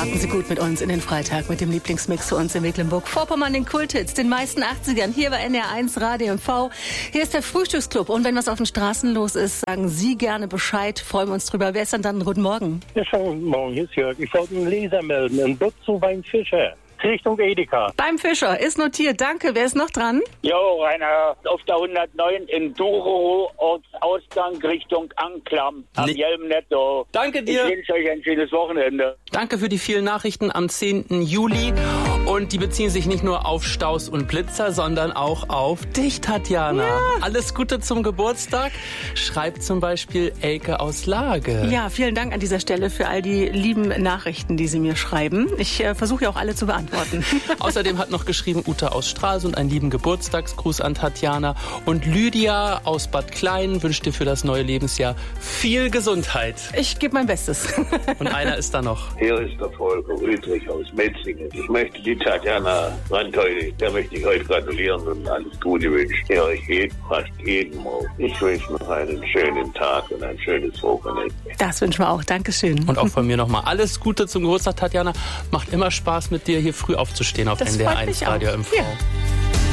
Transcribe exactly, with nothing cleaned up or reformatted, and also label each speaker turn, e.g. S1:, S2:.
S1: Starten Sie gut mit uns in den Freitag mit dem Lieblingsmix für uns in Mecklenburg-Vorpommern, den Kulthits, den meisten achtzigern, hier bei N R eins Radio M V. Hier ist der Frühstücksclub und wenn was auf den Straßen los ist, sagen Sie gerne Bescheid, freuen wir uns drüber. Wer ist denn dann? Guten Morgen.
S2: Ja, schönen guten Morgen, hier ist Jörg. Ich wollte einen Leser melden, in Butzow beim Fischer, Richtung Edeka.
S1: Beim Fischer, ist notiert, danke. Wer ist noch dran?
S3: Jo, Rainer, auf der hundertneun in Durow, Ortsausgang Richtung Anklam, am
S4: Nee.
S3: Jelmnetto.
S4: Danke dir.
S3: Ich wünsche euch ein schönes Wochenende.
S4: Danke für die vielen Nachrichten am zehnten Juli. Und die beziehen sich nicht nur auf Staus und Blitzer, sondern auch auf dich, Tatjana.
S1: Ja.
S4: Alles Gute zum Geburtstag. Schreibt zum Beispiel Elke aus Lage.
S1: Ja, vielen Dank an dieser Stelle für all die lieben Nachrichten, die Sie mir schreiben. Ich äh, versuche ja auch alle zu beantworten.
S4: Außerdem hat noch geschrieben Uta aus Stralsund einen lieben Geburtstagsgruß an Tatjana. Und Lydia aus Bad Klein wünscht dir für das neue Lebensjahr viel Gesundheit.
S1: Ich gebe mein Bestes.
S4: Und einer ist da noch.
S5: Hier ist der Volker Rüdrich aus Metzingen. Ich möchte die Tatjana Randheude, der möchte ich heute gratulieren und alles Gute wünschen. Ich euch jeden, fast jeden Morgen. Ich wünsche noch einen schönen Tag und ein schönes Wochenende.
S1: Das wünschen wir auch. Dankeschön.
S4: Und auch von mir nochmal alles Gute zum Geburtstag, Tatjana. Macht immer Spaß mit dir hier früh aufzustehen auf
S1: Das
S4: N D R
S1: freut
S4: eins
S1: mich auch.
S4: Radio M V.
S1: Ja.